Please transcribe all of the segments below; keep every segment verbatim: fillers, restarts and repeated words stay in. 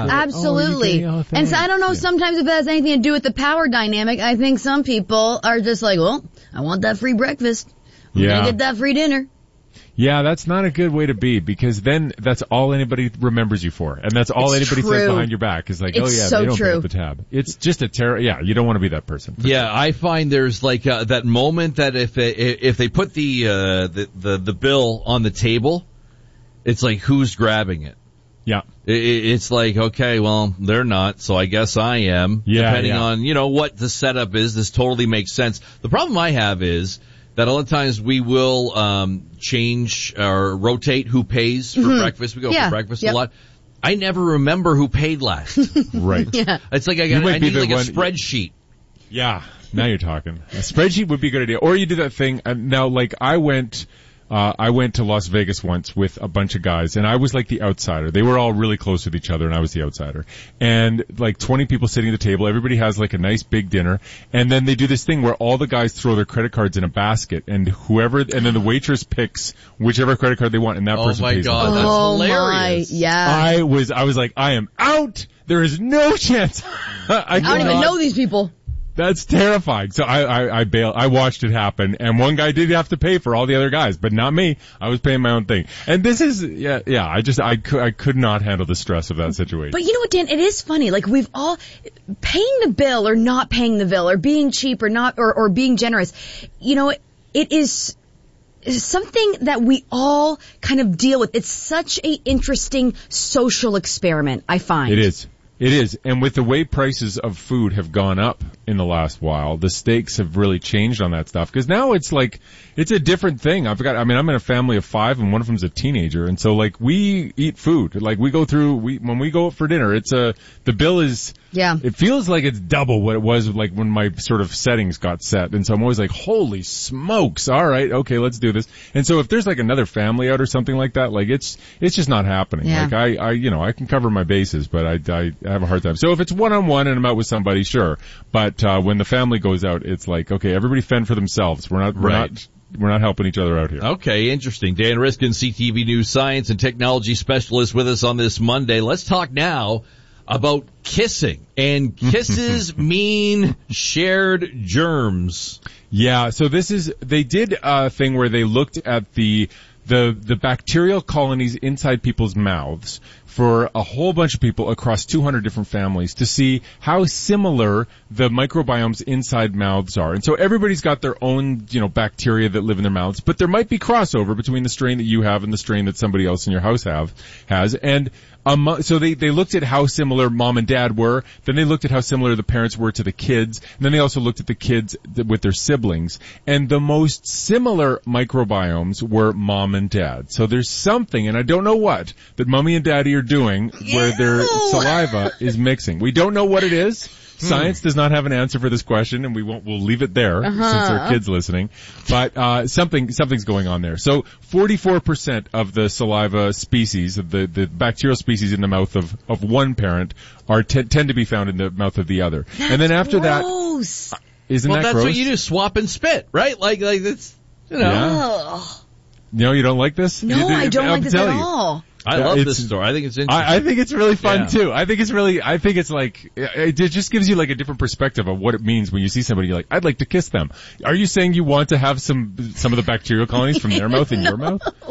Yeah. Absolutely. Oh, and so I don't know, yeah. sometimes if it has anything to do with the power dynamic, I think some people are just like, well, I want that free breakfast. I'm Yeah. gonna get that free dinner. Yeah, that's not a good way to be, because then that's all anybody remembers you for. And that's all It's anybody true. says behind your back is like, It's oh yeah, so they don't true. pick up the tab. It's just a terror. Yeah, you don't want to be that person. Yeah, I find there's like uh, that moment that if they, if they put the, uh, the the the bill on the table, it's like, who's grabbing it? Yeah. It, it's like, okay, well, they're not, so I guess I am. Yeah, Depending yeah. on, you know, what the setup is, this totally makes sense. The problem I have is that a lot of times we will um change or rotate who pays for Mm-hmm. breakfast. We go Yeah, for breakfast yep. a lot. I never remember who paid last. Right. Yeah. It's like I You got might I be need the like a one- spreadsheet. Yeah. Now you're talking. A spreadsheet would be a good idea. Or you do that thing. Uh, now, like, I went, uh, I went to Las Vegas once with a bunch of guys, and I was like the outsider. They were all really close with each other, and I was the outsider. And like twenty people sitting at the table. Everybody has like a nice big dinner, and then they do this thing where all the guys throw their credit cards in a basket, and whoever, and then the waitress picks whichever credit card they want, and that Oh person my pays. God, for it. that's oh hilarious. my, yeah. I was, I was like, I am out. There is no chance. I, I don't even cannot- know these people. That's terrifying. So I, I, I bailed. I watched it happen, and one guy did have to pay for all the other guys, but not me. I was paying my own thing. And this is, yeah, yeah. I just, I could, I could not handle the stress of that situation. But you know what, Dan? It is funny. Like, we've all, paying the bill or not paying the bill or being cheap or not, or, or being generous, you know, it is something that we all kind of deal with. It's such a interesting social experiment, I find. It is. It is. And with the way prices of food have gone up in the last while, the stakes have really changed on that stuff. Because now it's like, it's a different thing. I've got, I mean, I'm in a family of five, and one of them's a teenager. And so, like, we eat food. Like, we go through, we, when we go out for dinner, it's a, the bill is, Yeah. it feels like it's double what it was like when my sort of settings got set. And so I'm always like, holy smokes. All right. Okay. Let's do this. And so if there's like another family out or something like that, like it's, it's just not happening. Yeah. Like I, I, you know, I can cover my bases, but I, I, I have a hard time. So if it's one on one and I'm out with somebody, sure. But, uh, when the family goes out, it's like, okay, everybody fend for themselves. We're not, we're Right. not, we're not helping each other out here. Okay, interesting. Dan Riskin, C T V News science and technology specialist with us on this Monday. Let's talk now about kissing. And kisses mean shared germs. Yeah, so this is, they did a thing where they looked at the, the, the bacterial colonies inside people's mouths for a whole bunch of people across two hundred different families to see how similar the microbiomes inside mouths are. And so everybody's got their own, you know, bacteria that live in their mouths, but there might be crossover between the strain that you have and the strain that somebody else in your house have, has. And Um, so they, they looked at how similar mom and dad were, then they looked at how similar the parents were to the kids, and then they also looked at the kids th- with their siblings. And the most similar microbiomes were mom and dad. So there's something, and I don't know what, that mommy and daddy are doing where their Ew. saliva is mixing. We don't know what it is. Science does not have an answer for this question, and we won't, we'll leave it there since there are kids listening. But, uh, something, something's going on there. So forty-four percent of the saliva species, of the, the bacterial species in the mouth of, of one parent are, t- tend to be found in the mouth of the other. and then after gross. that, isn't Well, that that's gross? what you do, swap and spit, right? Like, like it's, you know. Yeah. Ugh. No, you don't like this? No, You- I don't I'm like this at telling you. all. I Yeah, love it's- this story. I think it's interesting. I, I think it's really fun Yeah. too. I think it's really, I think it's like, it, it just gives you like a different perspective of what it means when you see somebody, you're like, I'd like to kiss them. Are you saying you want to have some, some of the bacterial colonies from their mouth in your mouth? Uh,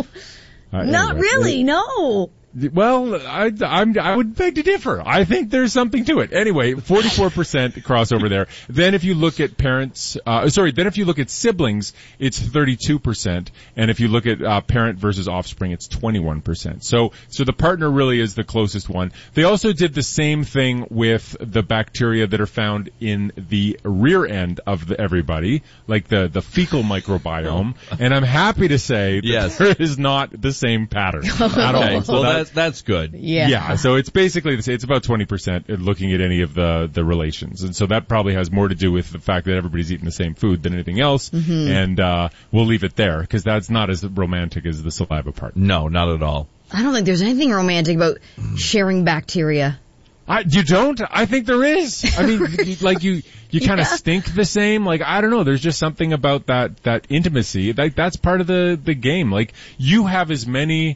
Not anyway. really, no. Well, I, I'm, I would beg to differ. I think there's something to it. Anyway, forty-four percent crossover there. Then if you look at parents, uh, sorry, then if you look at siblings, it's thirty-two percent. And if you look at, uh, parent versus offspring, it's twenty-one percent. So, so the partner really is the closest one. They also did the same thing with the bacteria that are found in the rear end of the, everybody, like the, the fecal microbiome. And I'm happy to say that Yes. there is not the same pattern at all. Okay, So well, that- that's, that's good. Yeah. yeah, so it's basically the same. It's about twenty percent looking at any of the, the relations. And so that probably has more to do with the fact that everybody's eating the same food than anything else. Mm-hmm. And, uh, we'll leave it there because that's not as romantic as the saliva part. No, not at all. I don't think there's anything romantic about sharing bacteria. I, you don't? I think there is. I mean, you- like you, you kind of Yeah. stink the same. Like, I don't know. There's just something about that, that intimacy. Like, that's part of the, the game. Like, you have as many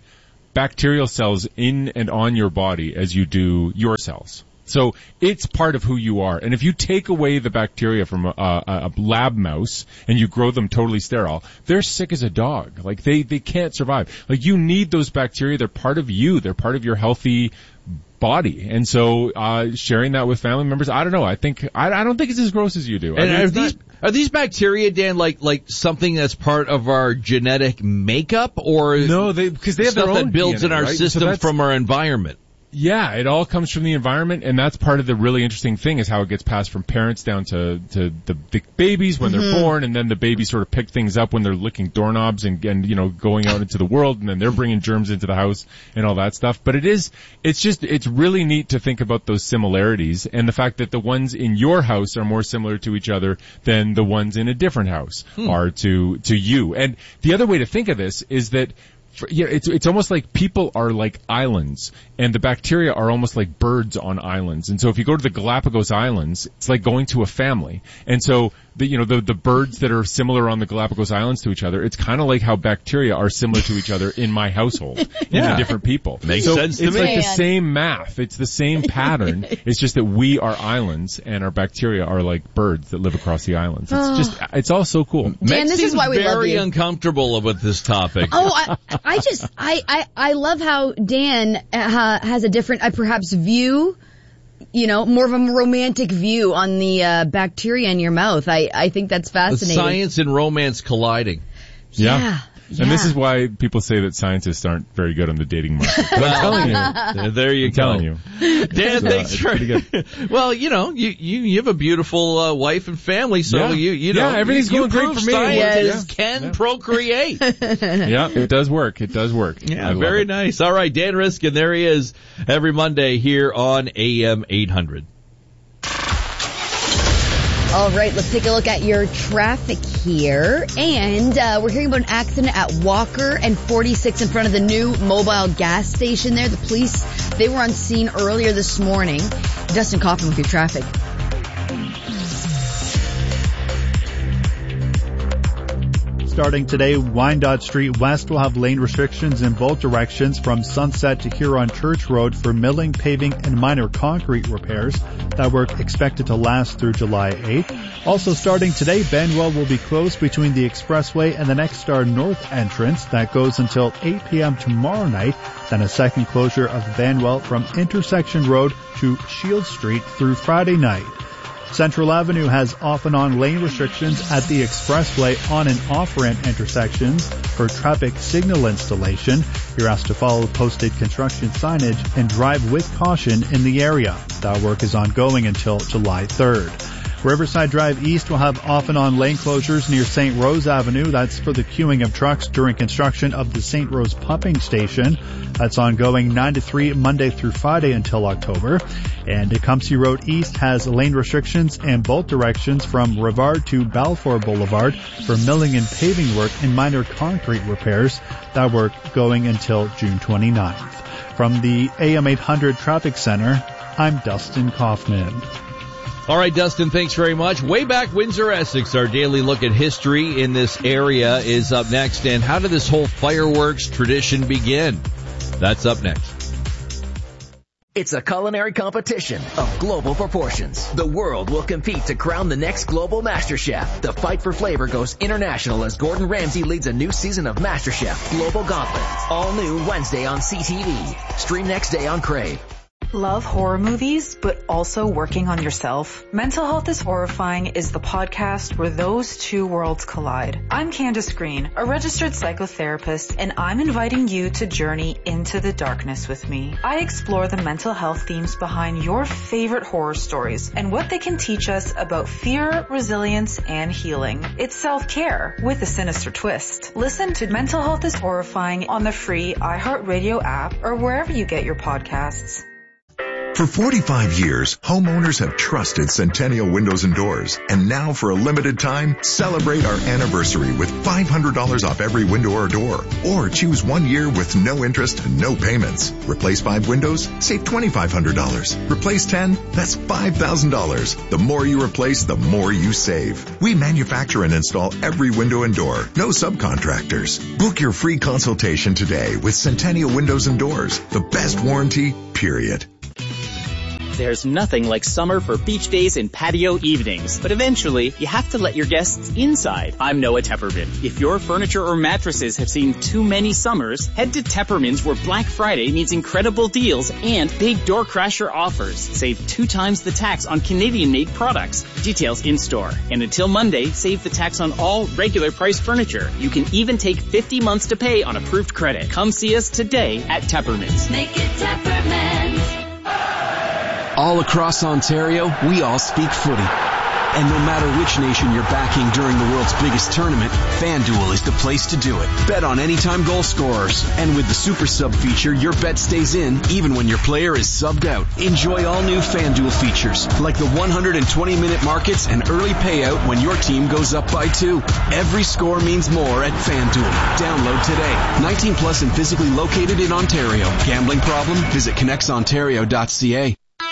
bacterial cells in and on your body as you do your cells. So it's part of who you are. And if you take away the bacteria from a, a, a lab mouse and you grow them totally sterile, they're sick as a dog. Like they, they can't survive. Like you need those bacteria. They're part of you. They're part of your healthy body. And so, uh, sharing that with family members, I don't know. I think, I, I don't think it's as gross as you do. And I mean, are these, not, are these bacteria, Dan, like, like something that's part of our genetic makeup or no, they, because they have stuff their own that builds D N A, in our right? system so from our environment? Yeah, it all comes from the environment, and that's part of the really interesting thing is how it gets passed from parents down to, to the, the babies when mm-hmm. they're born, and then the babies sort of pick things up when they're licking doorknobs and, and, you know, going out into the world, and then they're bringing germs into the house and all that stuff. But it is, it's just, it's really neat to think about those similarities and the fact that the ones in your house are more similar to each other than the ones in a different house hmm. are to, to you. And the other way to think of this is that For, yeah, it's it's almost like people are like islands, and the bacteria are almost like birds on islands. And so if you go to the Galapagos Islands, it's like going to a family. And so the you know the the birds that are similar on the Galapagos Islands to each other, it's kind of like how bacteria are similar to each other in my household, yeah. in the different people. Makes so sense to it's me. It's like the same math. It's the same pattern. It's just that we are islands, and our bacteria are like birds that live across the islands. It's just it's all so cool. Dan, this is why we love you. Very uncomfortable with this topic. Oh, I, I just I, I I love how Dan uh, has a different, uh, perhaps view. You know, more of a romantic view on the uh, bacteria in your mouth. I, I think that's fascinating. The science and romance colliding. Yeah. yeah. And yeah. this is why people say that scientists aren't very good on the dating market. But I'm telling you. There you I'm go. telling you. Dan, So, thanks it's for, pretty good. well, you know, you, you, you have a beautiful uh, wife and family, so Yeah. you, you know. Yeah, everything's you, going you great prove for me. Scientists Yeah. can Yeah. procreate. Yeah, it does work. It does work. Yeah, I love very it. nice. All right, Dan Riskin, there he is every Monday here on A M eight hundred. All right, let's take a look at your traffic here. And uh, we're hearing about an accident at Walker and forty-six in front of the new mobile gas station there. The police, they were on scene earlier this morning. Dustin Kaufman with your traffic. Starting today, Wyandotte Street West will have lane restrictions in both directions from Sunset to Huron Church Road for milling, paving, and minor concrete repairs. That work expected to last through July eighth. Also starting today, Benwell will be closed between the Expressway and the Next Star North entrance. That goes until eight p.m. tomorrow night. Then a second closure of Benwell from Intersection Road to Shield Street through Friday night. Central Avenue has off and on lane restrictions at the Expressway on and off-ramp intersections for traffic signal installation. You're asked to follow posted construction signage and drive with caution in the area. That work is ongoing until July third. Riverside Drive East will have off and on lane closures near Saint Rose Avenue. That's for the queuing of trucks during construction of the Saint Rose pumping station. That's ongoing nine to three Monday through Friday until October. And Tecumseh Road East has lane restrictions in both directions from Rivard to Balfour Boulevard for milling and paving work and minor concrete repairs. That work going until June twenty-ninth. From the A M eight hundred Traffic Center, I'm Dustin Kaufman. All right, Dustin, thanks very much. Way Back Windsor, Essex, our daily look at history in this area is up next. And how did this whole fireworks tradition begin? That's up next. It's a culinary competition of global proportions. The world will compete to crown the next global MasterChef. The fight for flavor goes international as Gordon Ramsay leads a new season of MasterChef Global Gauntlet. All new Wednesday on C T V. Stream next day on Crave. Love horror movies, but also working on yourself? Mental Health is Horrifying is the podcast where those two worlds collide. I'm Candace Green, a registered psychotherapist, and I'm inviting you to journey into the darkness with me. I explore the mental health themes behind your favorite horror stories and what they can teach us about fear, resilience, and healing. It's self-care with a sinister twist. Listen to Mental Health is Horrifying on the free iHeartRadio app or wherever you get your podcasts. For forty-five years, homeowners have trusted Centennial Windows and Doors. And now for a limited time, celebrate our anniversary with five hundred dollars off every window or door. Or choose one year with no interest and no payments. Replace five windows, save twenty-five hundred dollars. Replace ten, that's five thousand dollars. The more you replace, the more you save. We manufacture and install every window and door. No subcontractors. Book your free consultation today with Centennial Windows and Doors. The best warranty, period. There's nothing like summer for beach days and patio evenings, but eventually you have to let your guests inside. I'm Noah Tepperman. If your furniture or mattresses have seen too many summers, head to Tepperman's where Black Friday means incredible deals and big door crasher offers. Save two times the tax on Canadian-made products. Details in store. And until Monday, save the tax on all regular price furniture. You can even take fifty months to pay on approved credit. Come see us today at Tepperman's. Make it Tepperman's. All across Ontario, we all speak footy. And no matter which nation you're backing during the world's biggest tournament, FanDuel is the place to do it. Bet on anytime goal scorers. And with the Super Sub feature, your bet stays in even when your player is subbed out. Enjoy all new FanDuel features, like the one hundred twenty minute markets and early payout when your team goes up by two. Every score means more at FanDuel. Download today. nineteen plus and physically located in Ontario. Gambling problem? Visit connects ontario dot c a.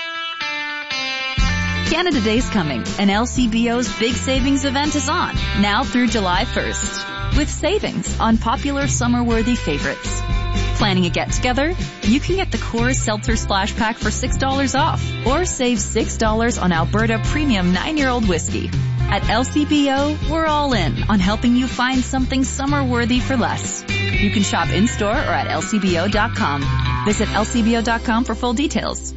Canada Day's coming, and L C B O's big savings event is on, now through July first, with savings on popular summer-worthy favorites. Planning a get-together? You can get the Coors Seltzer Splash Pack for six dollars off, or save six dollars on Alberta Premium nine-year-old whiskey. At L C B O, we're all in on helping you find something summer-worthy for less. You can shop in-store or at L C B O dot com. Visit L C B O dot com for full details.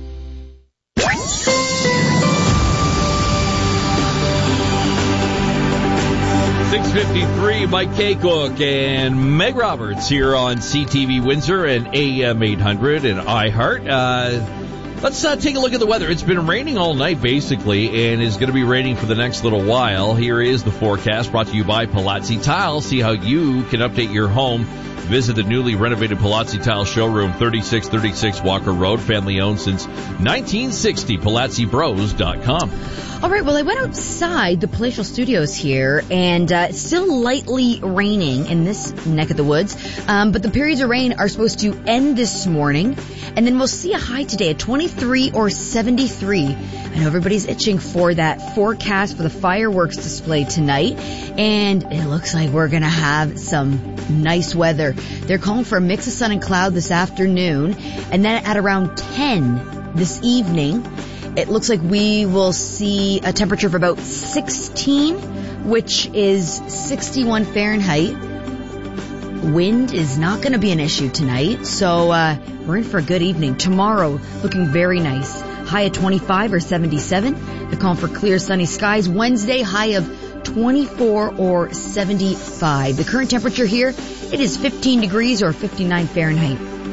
six fifty-three, Mike Kaycook and Meg Roberts here on C T V Windsor and A M eight hundred and iHeart. Uh, let's uh, take a look at the weather. It's been raining all night, basically, and is going to be raining for the next little while. Here is the forecast brought to you by Palazzi Tile. See how you can update your home. Visit the newly renovated Palazzi Tile showroom, thirty-six thirty-six Walker Road, family owned since nineteen sixty, palazzi bros dot com. All right, well, I went outside the Palatial Studios here, and uh, it's still lightly raining in this neck of the woods, um, but the periods of rain are supposed to end this morning, and then we'll see a high today at twenty-three or seventy-three. I know everybody's itching for that forecast for the fireworks display tonight, and it looks like we're going to have some nice weather. They're calling for a mix of sun and cloud this afternoon, and then at around ten this evening, it looks like we will see a temperature of about sixteen, which is sixty-one Fahrenheit. Wind is not going to be an issue tonight, so uh, we're in for a good evening. Tomorrow, looking very nice. High at twenty-five or seventy-seven. They're calling for clear sunny skies. Wednesday, high of twenty-four or seventy-five. The current temperature here, it is fifteen degrees or fifty-nine Fahrenheit.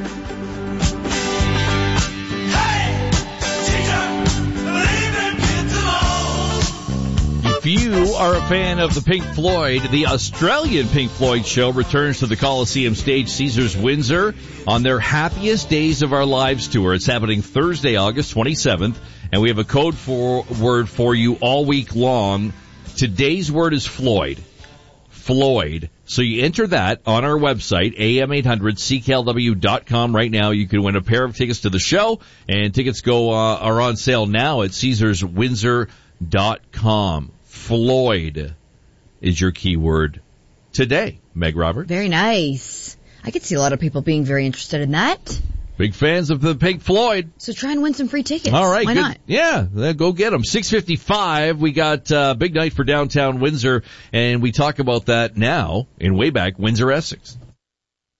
If you are a fan of the Pink Floyd, the Australian Pink Floyd show returns to the Coliseum stage, Caesars Windsor, on their Happiest Days of Our Lives tour. It's happening Thursday, August twenty-seventh, and we have a code for word for you all week long. Today's word is Floyd. Floyd. So you enter that on our website, A M eight hundred C K L W dot com right now. You can win a pair of tickets to the show, and tickets go uh, are on sale now at Caesars Windsor dot com. Floyd is your keyword today, Meg Robert. Very nice. I could see a lot of people being very interested in that. Big fans of the Pink Floyd. So try and win some free tickets. All right. Why good. not? Yeah, then go get them. six fifty-five, we got a uh, big night for downtown Windsor, and we talk about that now in Way Back Windsor Essex.